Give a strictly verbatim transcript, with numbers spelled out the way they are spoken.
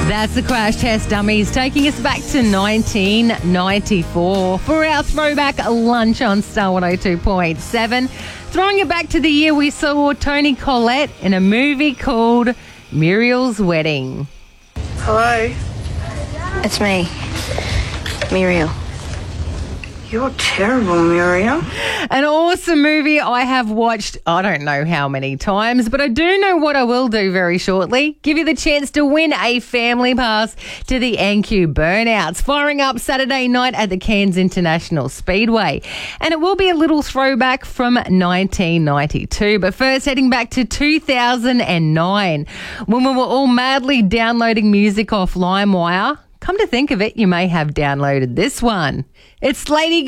That's the Crash Test Dummies, taking us back to nineteen ninety-four for our throwback lunch on Star one oh two point seven. Throwing it back to the year we saw Toni Collette in a movie called Muriel's Wedding. Hello? It's me, Muriel. You're terrible, Muriel. An awesome movie I have watched I don't know how many times, but I do know what I will do very shortly. Give you the chance to win a family pass to the N Q Burnouts, firing up Saturday night at the Cairns International Speedway. And it will be a little throwback from nineteen ninety-two. But first, heading back to two thousand nine, when we were all madly downloading music off LimeWire. Come to think of it, you may have downloaded this one. It's Lady